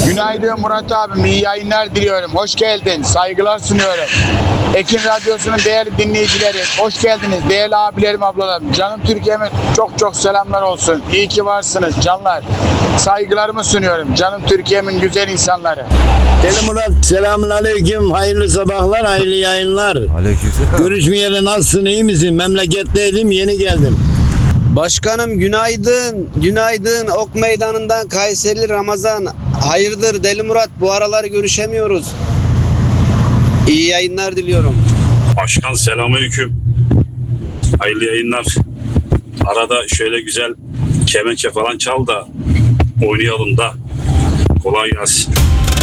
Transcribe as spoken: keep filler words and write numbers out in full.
Günaydın Murat abim, iyi yayınlar diliyorum. Hoş geldin, saygılar sunuyorum. Ekin Radyosu'nun değerli dinleyicileri, hoş geldiniz. Değerli abilerim, ablalarım, canım Türkiye'me çok çok selamlar olsun. İyi ki varsınız canlar. Saygılarımı sunuyorum, canım Türkiye'min güzel insanları. Deli Murat, selamun aleyküm. Hayırlı sabahlar, hayırlı yayınlar. Aleykümselam. Görüşmeyeli nasılsın, iyi misin? Memleketteydim, yeni geldim. Başkanım günaydın, günaydın. Ok Meydanı'ndan Kayseri Ramazan. Hayırdır Deli Murat, bu aralar görüşemiyoruz. İyi yayınlar diliyorum. Başkan selamünaleyküm. Hayırlı yayınlar. Arada şöyle güzel kemençe falan çal da oynayalım da. Kolay gelsin.